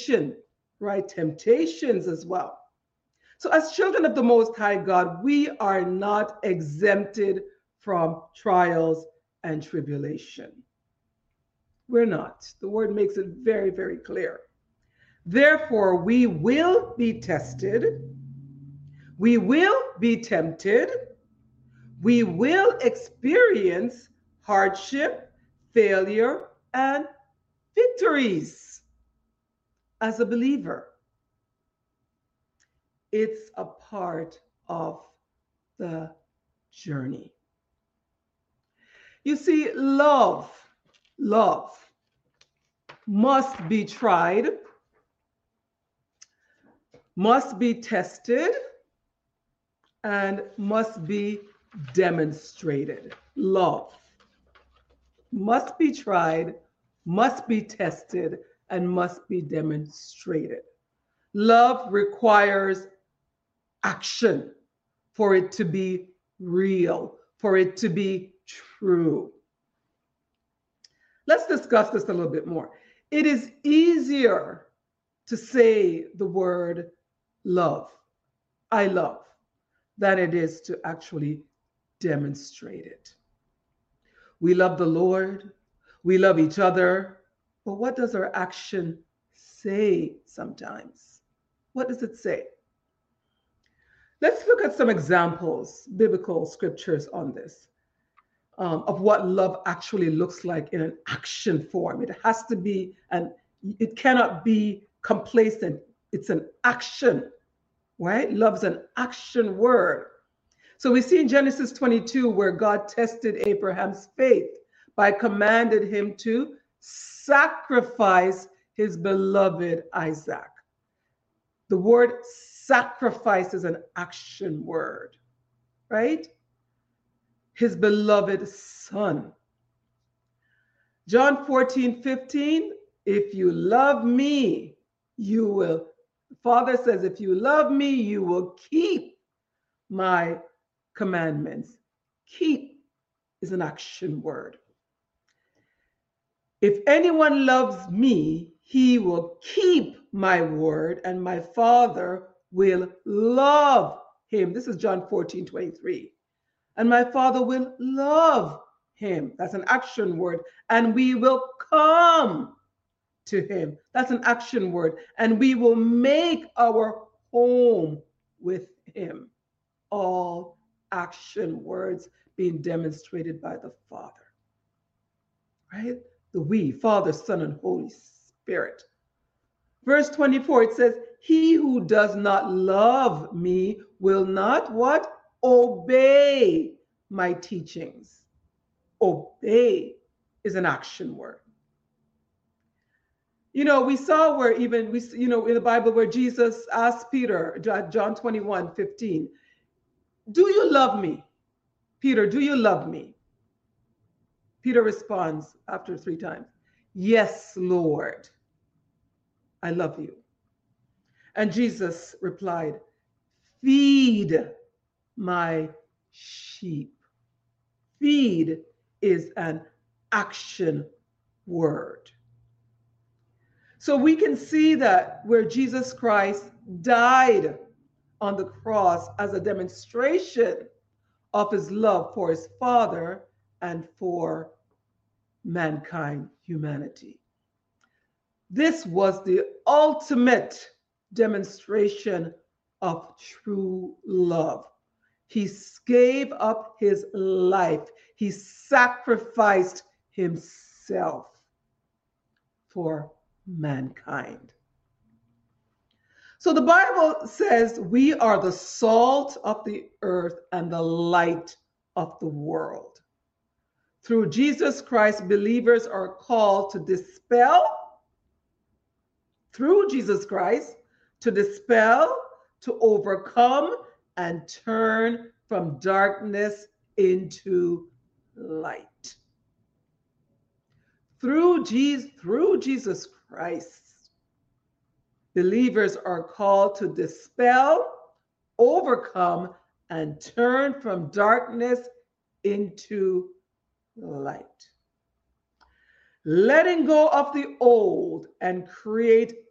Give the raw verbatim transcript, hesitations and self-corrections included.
tribulation, right? Temptations as well. So, as children of the Most High God, we are not exempted from trials and tribulation. We're not. The word makes it very, very clear. Therefore, we will be tested, we will be tempted, we will experience hardship, failure, and victories as a believer. It's a part of the journey. You see, love, love must be tried, must be tested, and must be demonstrated. Love must be tried, must be tested, and must be demonstrated. Love requires action for it to be real, for it to be true. Let's discuss this a little bit more. It is easier to say the word love, I love, than it is to actually demonstrate it. We love the Lord, we love each other, but what does our action say sometimes? What does it say? Let's look at some examples, biblical scriptures on this, um, of what love actually looks like in an action form. It has to be, and it cannot be complacent. It's an action, right? Love's an action word. So we see in Genesis twenty-two where God tested Abraham's faith by commanding him to sacrifice his beloved Isaac. The word sacrifice is an action word, right? His beloved son. John fourteen fifteen, if you love me, you will, the Father says, if you love me, you will keep my commandments. Keep is an action word. If anyone loves me, he will keep my word, and my Father will love him. This is John fourteen twenty-three. And my Father will love him. That's an action word. And we will come to him. That's an action word. And we will make our home with him. All action words being demonstrated by the Father. Right? The we, Father, Son, and Holy Spirit. Verse twenty-four, it says, he who does not love me will not what? Obey my teachings. Obey is an action word. You know, we saw where even, we, you know, in the Bible where Jesus asked Peter, John twenty-one fifteen, do you love me? Peter, do you love me? Peter responds after three times, yes, Lord, I love you. And Jesus replied, feed my sheep. Feed is an action word. So we can see that where Jesus Christ died on the cross as a demonstration of his love for his Father and for mankind, humanity. This was the ultimate demonstration of true love. He gave up his life. He sacrificed himself for mankind. So the Bible says we are the salt of the earth and the light of the world. Through Jesus Christ, believers are called to dispel, through Jesus Christ, to dispel, to overcome, and turn from darkness into light. Through Jesus, through Jesus Christ, believers are called to dispel, overcome, and turn from darkness into light. Letting go of the old and create